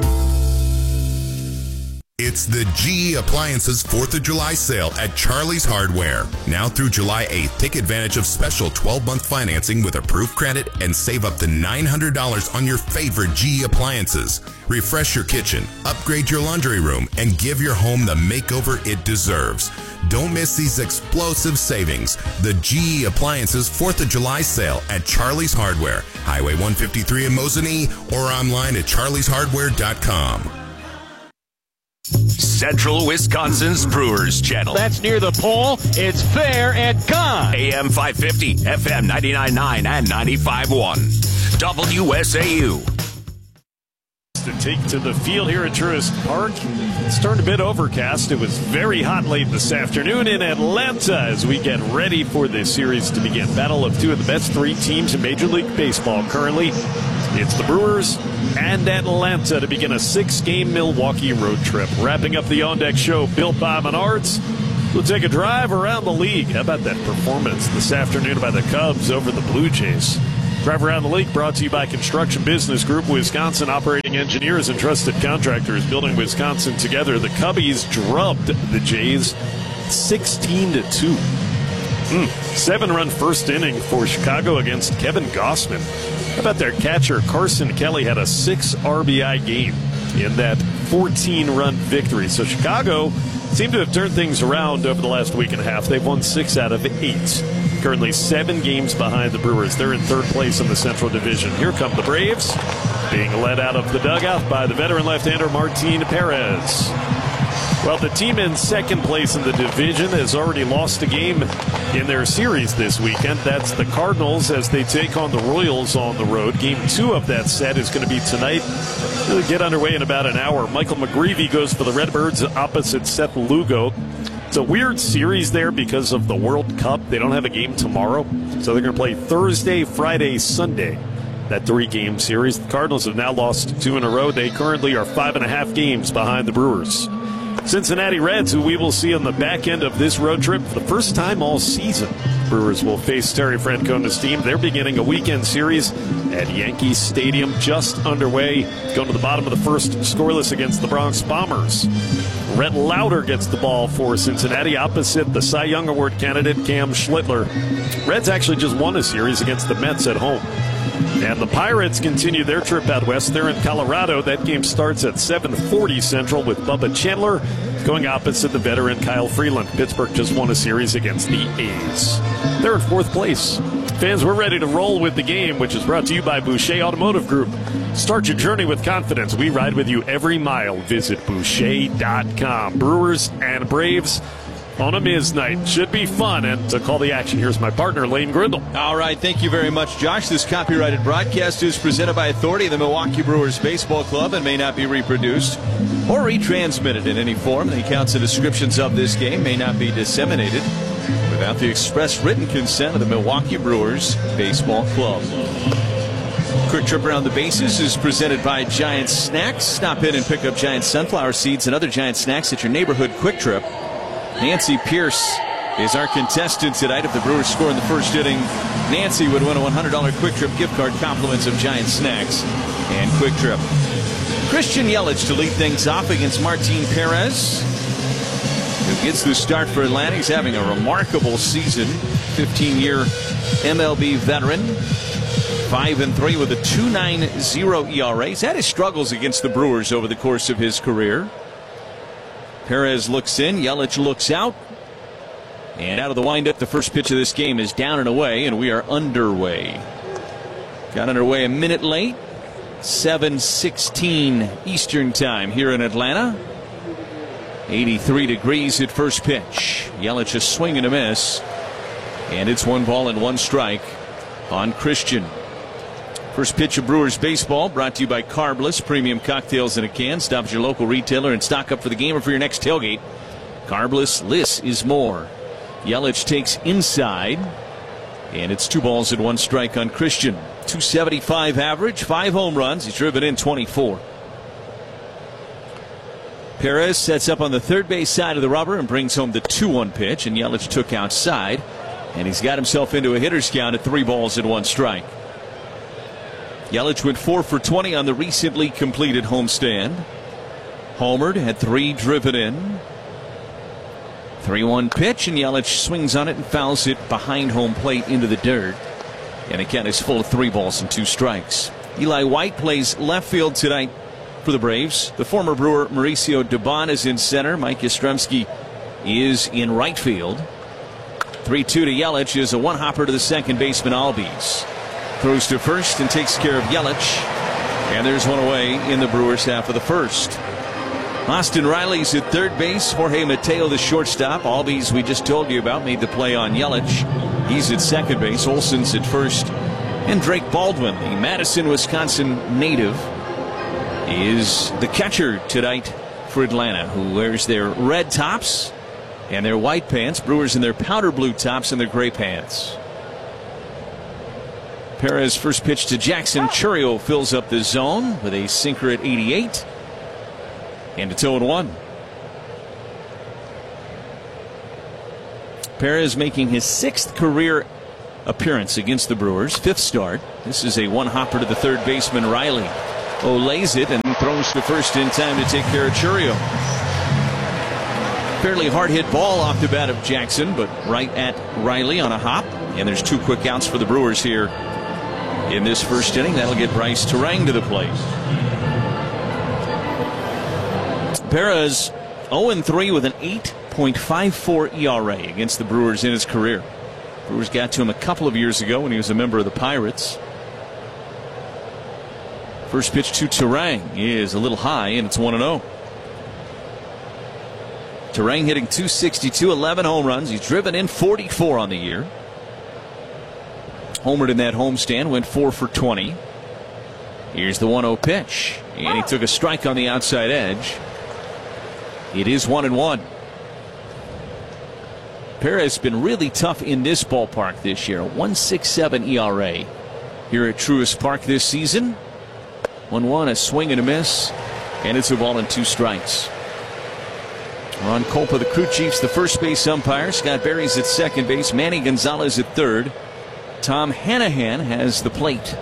Speaker 20: It's the GE Appliances 4th of July sale at Charlie's Hardware. Now through July 8th, take advantage of special 12-month financing with approved credit and save up to $900 on your favorite GE appliances. Refresh your kitchen, upgrade your laundry room, and give your home the makeover it deserves. Don't miss these explosive savings. The GE Appliances 4th of July sale at Charlie's Hardware, Highway 153 in Mosinee, or online at charlieshardware.com.
Speaker 9: Central Wisconsin's Brewers channel.
Speaker 7: That's near the pole. It's fair and gone.
Speaker 9: AM 550, FM 99.9 and 95.1. WSAU.
Speaker 15: To take to the field here at Truist Park. It's turned a bit overcast. It was very hot late this afternoon in Atlanta as we get ready for this series to begin. Battle of two of the best three teams in Major League Baseball currently. It's the Brewers and Atlanta to begin a 6-game Milwaukee road trip. Wrapping up the On Deck show built by Menards. We'll take a drive around the league. How about that performance this afternoon by the Cubs over the Blue Jays? Drive Around the League brought to you by Construction Business Group, Wisconsin operating engineers and trusted contractors building Wisconsin together. The Cubbies drubbed the Jays 16-2. 7-run first inning for Chicago against Kevin Gausman. How about their catcher Carson Kelly had a 6 RBI game in that 14-run victory. So Chicago seemed to have turned things around over the last week and a half. They've won 6 out of 8. Currently 7 games behind the Brewers. They're in third place in the Central Division. Here come the Braves, being led out of the dugout by the veteran left-hander Martin Perez. Well, the team in second place in the division has already lost a game in their series this weekend. That's the Cardinals as they take on the Royals on the road. Game 2 of that set is going to be tonight. It'll get underway in about an hour. Michael McGreevy goes for the Redbirds opposite Seth Lugo. It's a weird series there because of the World Cup. They don't have a game tomorrow, so they're going to play Thursday, Friday, Sunday, that 3-game series. The Cardinals have now lost 2 in a row. They currently are 5.5 games behind the Brewers. Cincinnati Reds, who we will see on the back end of this road trip for the first time all season. Brewers will face Terry Francona's team. They're beginning a weekend series at Yankee Stadium, just underway. Going to the bottom of the first, scoreless against the Bronx Bombers. Rhett Lauder gets the ball for Cincinnati opposite the Cy Young Award candidate Cam Schlittler. Reds actually just won a series against the Mets at home. And the Pirates continue their trip out west. They're in Colorado. That game starts at 7:40 Central with Bubba Chandler going opposite the veteran Kyle Freeland. Pittsburgh just won a series against the A's. They're in fourth place. Fans, we're ready to roll with the game, which is brought to you by Boucher Automotive Group. Start your journey with confidence. We ride with you every mile. Visit Boucher.com. Brewers and Braves on a Miz night. Should be fun. And to call the action, here's my partner, Lane Grindle.
Speaker 7: All right, thank you very much, Josh. This copyrighted broadcast is presented by authority of the Milwaukee Brewers Baseball Club and may not be reproduced or retransmitted in any form. The accounts and descriptions of this game may not be disseminated without the express written consent of the Milwaukee Brewers Baseball Club. Quick trip around the bases is presented by Giant Snacks. Stop in and pick up Giant sunflower seeds and other Giant snacks at your neighborhood Quick Trip. Nancy Pierce is our contestant tonight. If the Brewers score in the first inning, Nancy would win a $100 Quick Trip gift card, compliments of Giant Snacks and Quick Trip. Christian Yelich to lead things off against Martin Perez, who gets the start for Atlanta. He's having a remarkable season. 15-year MLB veteran. 5-3 with a 2.90 ERA. He's had his struggles against the Brewers over the course of his career. Perez looks in, Yelich looks out. And out of the windup, the first pitch of this game is down and away, and we are underway. Got underway a minute late. 7:16 Eastern time here in Atlanta. 83 degrees at first pitch. Yelich a swing and a miss. And it's 1 ball and 1 strike on Christian. First pitch of Brewers baseball brought to you by Carbless, premium cocktails in a can. Stop at your local retailer and stock up for the game or for your next tailgate. Carbless, less is more. Yelich takes inside, and it's 2 balls and 1 strike on Christian. 275 average, 5 home runs. He's driven in 24. Perez sets up on the third base side of the rubber and brings home the 2-1 pitch, and Yelich took outside, and he's got himself into a hitter's count at 3 balls and 1 strike. Yelich went 4 for 20 on the recently completed homestand. Homered, had 3 driven in. 3-1 pitch, and Yelich swings on it and fouls it behind home plate into the dirt. And again, is full of 3 balls and 2 strikes. Eli White plays left field tonight for the Braves. The former Brewer Mauricio Dubon is in center. Mike Yastrzemski is in right field. 3-2 to Yelich is a 1-hopper to the second baseman Albies. Throws to first and takes care of Yelich. And there's 1 away in the Brewers half of the first. Austin Riley's at third base. Jorge Mateo, the shortstop. Albies, we just told you about, made the play on Yelich. He's at second base. Olson's at first. And Drake Baldwin, the Madison, Wisconsin native, is the catcher tonight for Atlanta, who wears their red tops and their white pants. Brewers in their powder blue tops and their gray pants. Perez first pitch to Jackson. Chourio fills up the zone with a sinker at 88. And it's 0-1. Perez making his 6th career appearance against the Brewers. 5th start. This is a one-hopper to the third baseman Riley. Lays it and throws to first in time to take care of Chourio. Fairly hard-hit ball off the bat of Jackson, but right at Riley on a hop. And there's 2 quick outs for the Brewers here in this first inning. That'll get Bryce Terang to the plate. Perez 0-3 with an 8.54 ERA against the Brewers in his career. Brewers got to him a couple of years ago when he was a member of the Pirates. First pitch to Terang is a little high, and it's 1-0. Terang hitting .262, 11 home runs. He's driven in 44 on the year. Homered in that homestand, went 4 for 20. Here's the 1-0 pitch, and he took a strike on the outside edge. It is 1-1. Perez has been really tough in this ballpark this year. 1.67 ERA here at Truist Park this season. 1-1, a swing and a miss, and it's a ball and 2 strikes. Ron Kolpa, the crew chief's the first base umpire. Scott Berry's at second base. Manny Gonzalez at third. Tom Hanahan has the plate.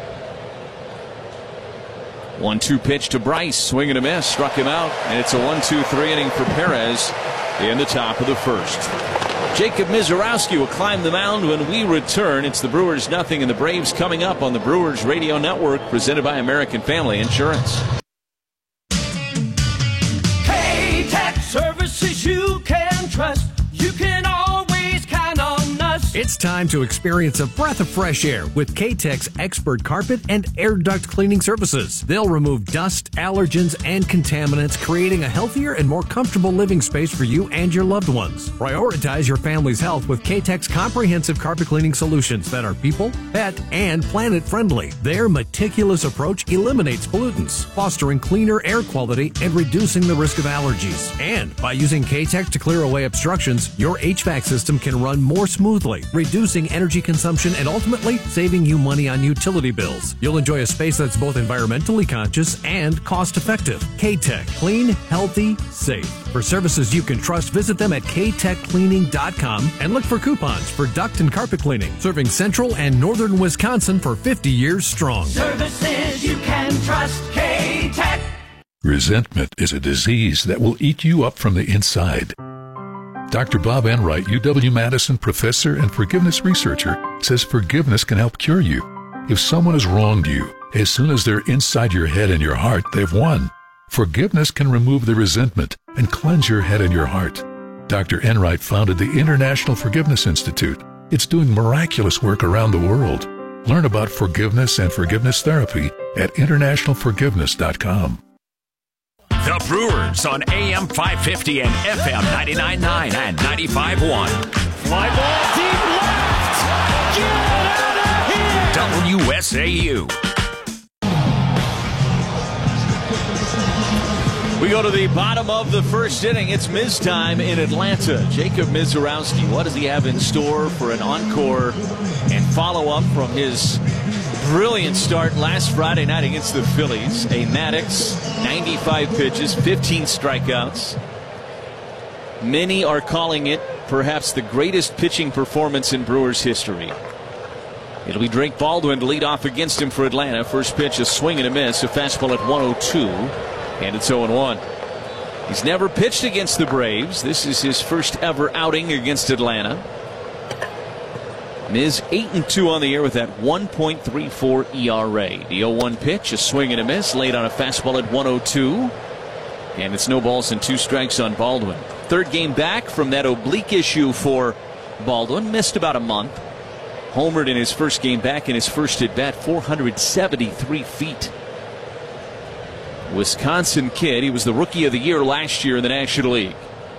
Speaker 7: 1-2 pitch to Bryce. Swing and a miss. Struck him out. And it's a 1-2-3 inning for Perez in the top of the first. Jacob Misiorowski will climb the mound when we return. It's the Brewers nothing and the Braves coming up on the Brewers Radio Network, presented by American Family Insurance.
Speaker 8: K-Tech services you can trust. You can always count on us.
Speaker 2: It's time to experience a breath of fresh air with K-Tech's expert carpet and air duct cleaning services. They'll remove dust, allergens, and contaminants, creating a healthier and more comfortable living space for you and your loved ones. Prioritize your family's health with K-Tech's comprehensive carpet cleaning solutions that are people, pet, and planet friendly. Their meticulous approach eliminates pollutants, fostering cleaner air quality and reducing the risk of allergies. And by using K-Tech to clear away obstructions, your HVAC system can run more smoothly, reducing energy consumption and ultimately saving you money on utility bills. You'll enjoy a space that's both environmentally conscious and cost-effective. K-Tech. Clean, healthy, safe. For services you can trust, visit them at ktechcleaning.com and look for coupons for duct and carpet cleaning, serving central and northern Wisconsin for 50 years strong.
Speaker 8: Services you can trust. K-Tech.
Speaker 3: Resentment is a disease that will eat you up from the inside. Dr. Bob Enright, UW-Madison professor and forgiveness researcher, says forgiveness can help cure you. If someone has wronged you, as soon as they're inside your head and your heart, they've won. Forgiveness can remove the resentment and cleanse your head and your heart. Dr. Enright founded the International Forgiveness Institute. It's doing miraculous work around the world. Learn about forgiveness and forgiveness therapy at internationalforgiveness.com.
Speaker 9: The Brewers on AM 550 and FM 99.9 and 95.1.
Speaker 8: Fly ball deep left. Get out of here.
Speaker 9: WSAU.
Speaker 7: We go to the bottom of the first inning. It's Miz time in Atlanta. Jacob Misiorowski, what does he have in store for an encore and follow-up from his brilliant start last Friday night against the Phillies? A Maddox, 95 pitches, 15 strikeouts. Many are calling it perhaps the greatest pitching performance in Brewers history. It'll be Drake Baldwin to lead off against him for Atlanta. First pitch, a swing and a miss, a fastball at 102, and it's 0-1. He's never pitched against the Braves. This is his first ever outing against Atlanta. Miz 8-2 on the year with that 1.34 ERA. The 0-1 pitch, a swing and a miss, laid on a fastball at 102. And it's no balls and 2 strikes on Baldwin. Third game back from that oblique issue for Baldwin. Missed about a month. Homered in his first game back in his first at bat, 473 feet. Wisconsin kid. He was the Rookie of the Year last year in the National League.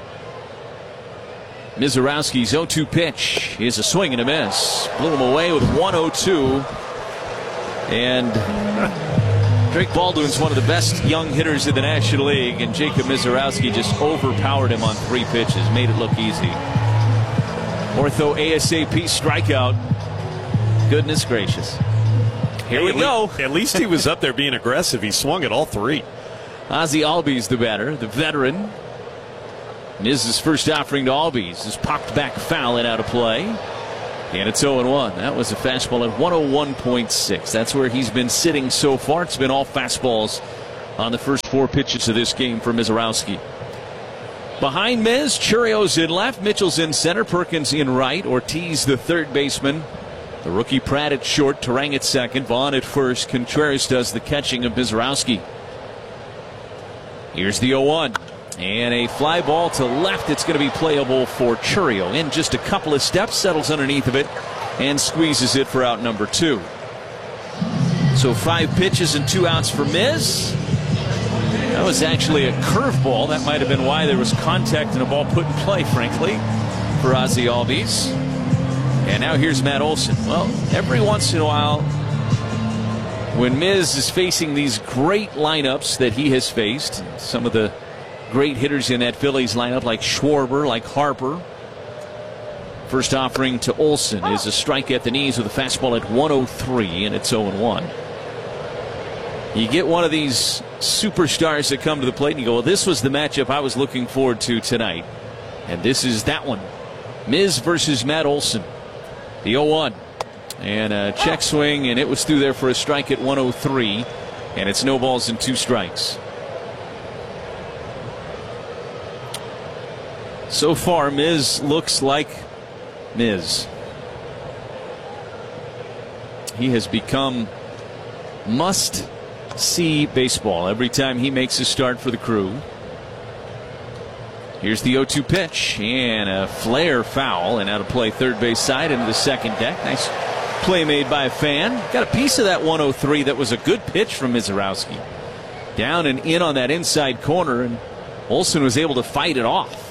Speaker 7: Mizorowski's 0-2 pitch is a swing and a miss. Blew him away with 1-0-2. And Drake Baldwin's one of the best young hitters in the National League, and Jacob Mizorowski just overpowered him on 3 pitches, made it look easy. Ortho ASAP strikeout. Goodness gracious. Here we go.
Speaker 15: At least he was up there being aggressive. He swung at all 3.
Speaker 7: Ozzie Albies, the batter, the veteran. Miz's first offering to Albies is popped back foul and out of play. And it's 0-1. That was a fastball at 101.6. That's where he's been sitting so far. It's been all fastballs on the first 4 pitches of this game for Mizorowski. Behind Miz, Churio's in left, Mitchell's in center, Perkins in right, Ortiz the third baseman. The rookie Pratt at short, Turang at second, Vaughn at first. Contreras does the catching of Mizorowski. Here's the 0-1. And a fly ball to left. It's going to be playable for Churio. In just a couple of steps, settles underneath of it, and squeezes it for out number 2. So 5 pitches and 2 outs for Miz. That was actually a curveball. That might have been why there was contact and a ball put in play, frankly, for Ozzie Albies. And now here's Matt Olson. Well, every once in a while, when Miz is facing these great lineups that he has faced, some of the great hitters in that Phillies lineup like Schwarber, like Harper. First offering to Olson is a strike at the knees with a fastball at 103, and it's 0-1. You get one of these superstars that come to the plate and you go, well, this was the matchup I was looking forward to tonight. And this is that one. Miz versus Matt Olson. The 0-1. And a check swing, and it was through there for a strike at 103. And it's no balls and 2 strikes. So far, Miz looks like Miz. He has become must-see baseball every time he makes a start for the Crew. Here's the 0-2 pitch, and a flare foul, and out of play third base side into the second deck. Nice play made by a fan. Got a piece of that 103 that was a good pitch from Mizorowski. Down and in on that inside corner, and Olson was able to fight it off.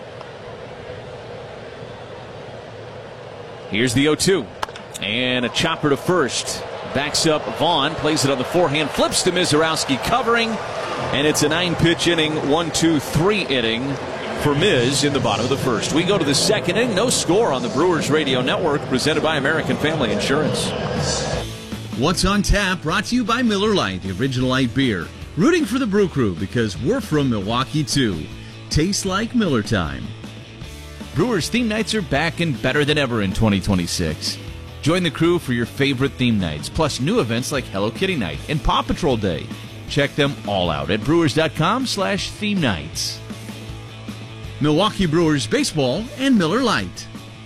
Speaker 7: Here's the 0-2. And a chopper to first. Backs up Vaughn. Plays it on the forehand. Flips to Mizorowski covering. And it's a 9-pitch inning. 1-2-3 inning for Miz in the bottom of the first. We go to the second inning. No score on the Brewers Radio Network. Presented by American Family Insurance.
Speaker 18: What's on Tap brought to you by Miller Lite, the original light beer. Rooting for the Brew Crew because we're from Milwaukee too. Tastes like Miller time. Brewers theme nights are back and better than ever in 2026. Join the Crew for your favorite theme nights, plus new events like Hello Kitty Night and Paw Patrol Day. Check them all out at brewers.com/theme nights. Milwaukee Brewers Baseball and Miller Lite.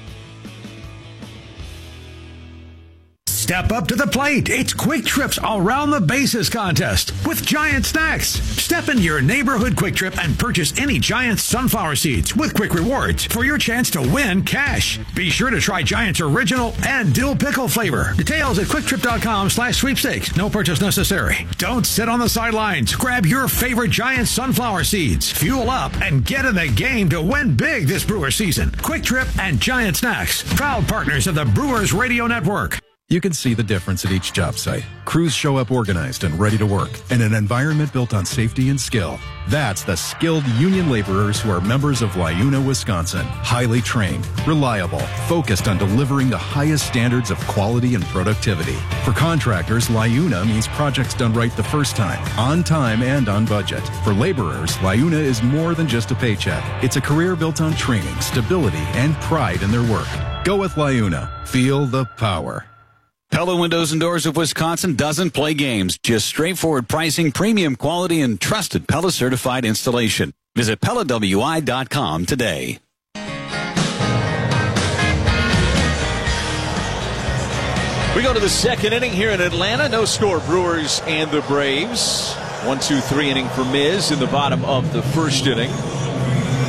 Speaker 2: Step up to the plate. It's Quick Trip's Around the Bases contest with Giant Snacks. Step into your neighborhood Quick Trip and purchase any Giant sunflower seeds with Quick Rewards for your chance to win cash. Be sure to try Giant's original and dill pickle flavor. Details at quicktrip.com/sweepstakes. No purchase necessary. Don't sit on the sidelines. Grab your favorite Giant sunflower seeds. Fuel up and get in the game to win big this Brewer season. Quick Trip and Giant Snacks, proud partners of the Brewers Radio Network.
Speaker 4: You can see the difference at each job site. Crews show up organized and ready to work in an environment built on safety and skill. That's the skilled union laborers who are members of LiUNA, Wisconsin. Highly trained, reliable, focused on delivering the highest standards of quality and productivity. For contractors, LiUNA means projects done right the first time, on time and on budget. For laborers, LiUNA is more than just a paycheck. It's a career built on training, stability, and pride in their work. Go with LiUNA. Feel the power.
Speaker 21: Pella Windows and Doors of Wisconsin doesn't play games. Just straightforward pricing, premium quality, and trusted Pella certified installation. Visit PellaWI.com today.
Speaker 7: We go to the second inning here in Atlanta. No score, Brewers and the Braves. 1-2-3 inning for Miz in the bottom of the first inning.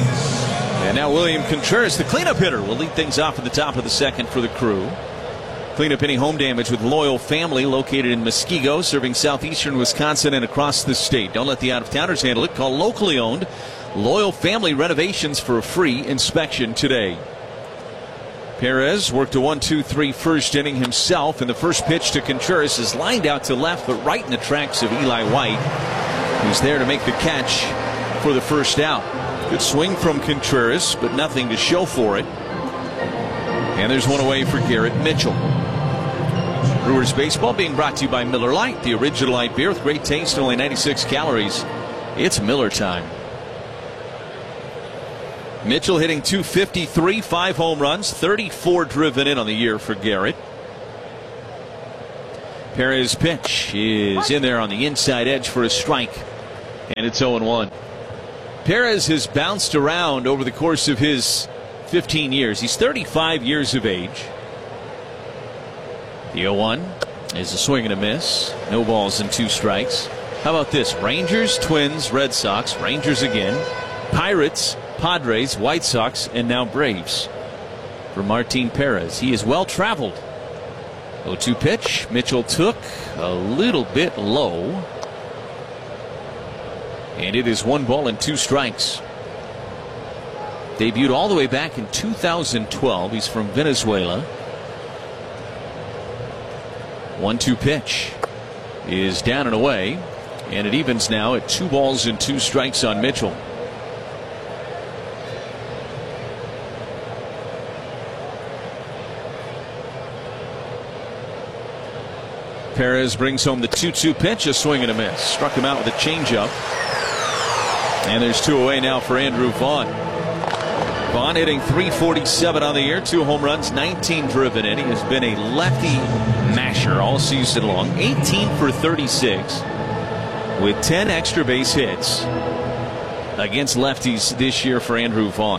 Speaker 7: And now William Contreras, the cleanup hitter, will lead things off at the top of the second for the Crew. Clean up any home damage with Loyal Family, located in Muskego, serving southeastern Wisconsin and across the state. Don't let the out-of-towners handle it. Call locally owned Loyal Family Renovations for a free inspection today. Perez worked a 1-2-3 first inning himself, and the first pitch to Contreras is lined out to left, but right in the tracks of Eli White, who's there to make the catch for the first out. Good swing from Contreras, but nothing to show for it. And there's one away for Garrett Mitchell. Brewers baseball being brought to you by Miller Lite, the original light beer with great taste, only 96 calories. It's Miller time. Mitchell hitting .253, 5 home runs, 34 driven in on the year for Garrett. Perez pitch is in there on the inside edge for a strike, and it's 0-1. Perez has bounced around over the course of his 15 years. He's 35 years of age. The 0-1 is a swing and a miss. No balls and 2 strikes. How about this? Rangers, Twins, Red Sox, Rangers again, Pirates, Padres, White Sox, and now Braves for Martin Perez. He is well traveled. 0-2 pitch. Mitchell took a little bit low. And it is 1 ball and 2 strikes. Debuted all the way back in 2012. He's from Venezuela. 1-2 pitch is down and away. And it evens now at 2 balls and 2 strikes on Mitchell. Perez brings home the 2-2 pitch, a swing and a miss. Struck him out with a changeup. And there's 2 away now for Andrew Vaughn. Vaughn hitting .347 on the year, 2 home runs, 19 driven in. He has been a lefty masher all season long. 18 for 36 with 10 extra base hits against lefties this year for Andrew Vaughn,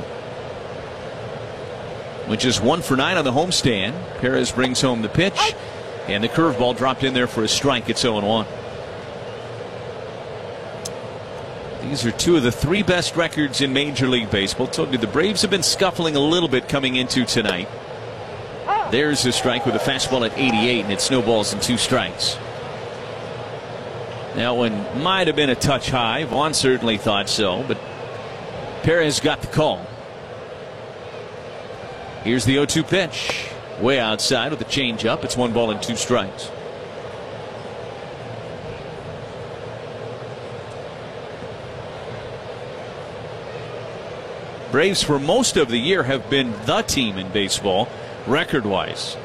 Speaker 7: which is 1 for 9 on the homestand. Perez brings home the pitch, and the curveball dropped in there for a strike. It's 0-1. These are 2 of the 3 best records in Major League Baseball. Told you the Braves have been scuffling a little bit coming into tonight. There's a strike with a fastball at 88, and it's no balls and 2 strikes. That one might have been a touch high. Vaughn certainly thought so, but Perez got the call. Here's the 0-2 pitch. Way outside with a changeup. It's 1 ball and 2 strikes. Braves for most of the year have been the team in baseball record-wise.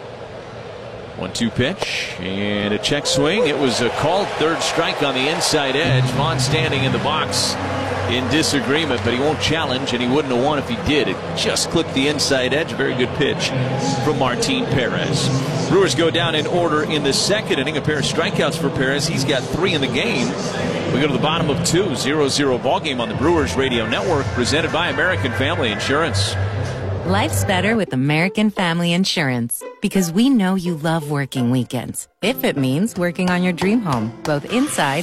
Speaker 7: 1-2 pitch and a check swing. It was a called 3rd strike on the inside edge. Vaughn standing in the box in disagreement, but he won't challenge, and he wouldn't have won if he did. It just clipped the inside edge. Very good pitch from Martin Perez. Brewers go down in order in the 2nd inning. A pair of strikeouts for Perez. He's got 3 in the game. We go to the bottom of 2. 0-0 ball game on the Brewers Radio Network, presented by American Family Insurance.
Speaker 1: Life's better with American Family Insurance because we know you love working weekends. If it means working on your dream home, both inside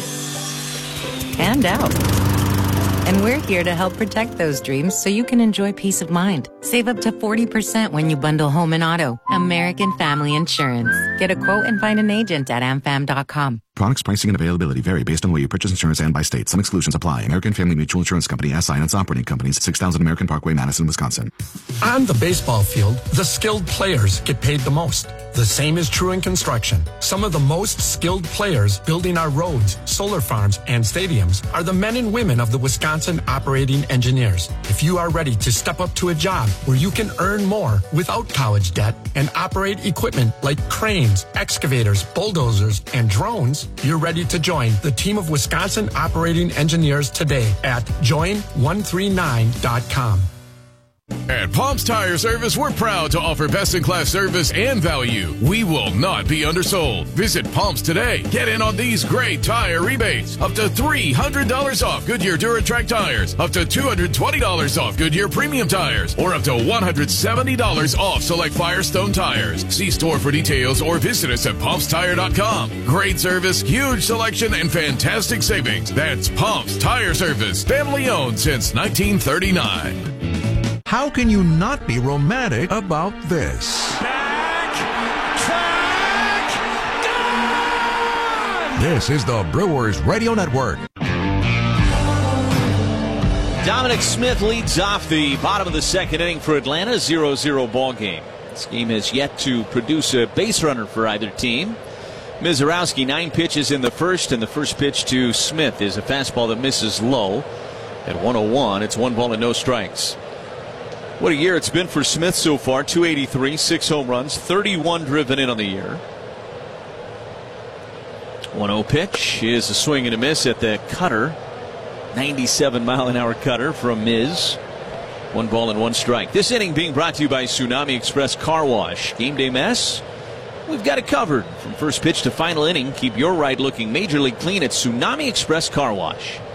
Speaker 1: and out. And we're here to help protect those dreams so you can enjoy peace of mind. Save up to 40% when you bundle home and auto. American Family Insurance. Get a quote and find an agent at amfam.com.
Speaker 5: Products, pricing, and availability vary based on the way you purchase insurance and by state. Some exclusions apply. American Family Mutual Insurance Company, SI, and its operating companies, 6000 American Parkway, Madison, Wisconsin.
Speaker 13: On the baseball field, the skilled players get paid the most. The same is true in construction. Some of the most skilled players building our roads, solar farms, and stadiums are the men and women of the Wisconsin operating engineers. If you are ready to step up to a job where you can earn more without college debt and operate equipment like cranes, excavators, bulldozers, and drones, you're ready to join the team of Wisconsin operating engineers today at join139.com.
Speaker 22: At Palms Tire Service, we're proud to offer best-in-class service and value. We will not be undersold. Visit Palms today. Get in on these great tire rebates. Up to $300 off Goodyear DuraTrack tires. Up to $220 off Goodyear Premium tires. Or up to $170 off select Firestone tires. See store for details or visit us at PalmsTire.com. Great service, huge selection, and fantastic savings. That's Palms Tire Service. Family owned since 1939.
Speaker 2: How can you not be romantic about this?
Speaker 8: Back, track,
Speaker 2: This is the Brewers Radio Network.
Speaker 7: Dominic Smith leads off the bottom of the second inning for Atlanta, 0-0 ball game. This game has yet to produce a base runner for either team. Mizorowski, 9 pitches in the first, and the first pitch to Smith is a fastball that misses low at 101. It's 1 ball and no strikes. What a year it's been for Smith so far. 283, 6 home runs, 31 driven in on the year. 1-0 pitch is a swing and a miss at the cutter. 97-mile-an-hour cutter from Miz. 1 ball and 1 strike. This inning being brought to you by Tsunami Express Car Wash. Game day mess? We've got it covered. From first pitch to final inning, keep your ride looking major league clean at Tsunami Express Car Wash.